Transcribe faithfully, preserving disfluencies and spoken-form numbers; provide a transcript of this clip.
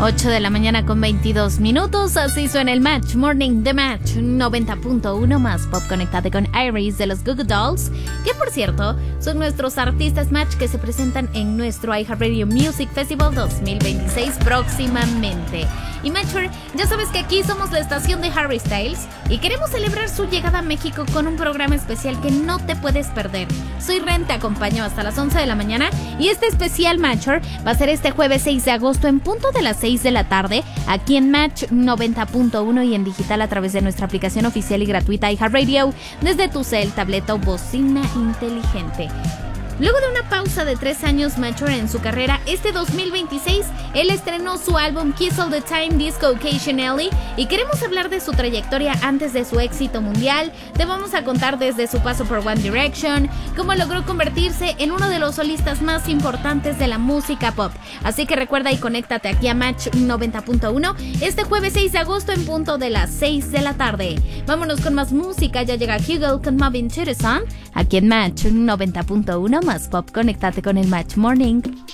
ocho de la mañana con veintidós minutos, así suena el Match Morning de Match noventa punto uno más pop. Conectate con Iris de los Goo Goo Dolls, que por cierto son nuestros artistas Match que se presentan en nuestro iHeartRadio Music Festival dos mil veintiséis próximamente. Y Matcher, ya sabes que aquí somos la estación de Harry Styles y queremos celebrar su llegada a México con un programa especial que no te puedes perder. Soy Ren, te acompaño hasta las once de la mañana y este especial Matcher va a ser este jueves seis de agosto en punto de las seis de la tarde aquí en Match noventa punto uno y en digital a través de nuestra aplicación oficial y gratuita iHeartRadio desde tu cel, tableta o bocina inteligente. Luego de una pausa de tres años, Matcher en su carrera, este dos mil veintiséis, él estrenó su álbum Kiss All The Time Disco Occasionally y queremos hablar de su trayectoria antes de su éxito mundial. Te vamos a contar desde su paso por One Direction, cómo logró convertirse en uno de los solistas más importantes de la música pop. Así que recuerda y conéctate aquí a Match noventa punto uno este jueves seis de agosto en punto de las seis de la tarde. Vámonos con más música, ya llega Hugel con Marvin Chitterson aquí en Match noventa punto uno más pop. Conéctate con el Match Morning.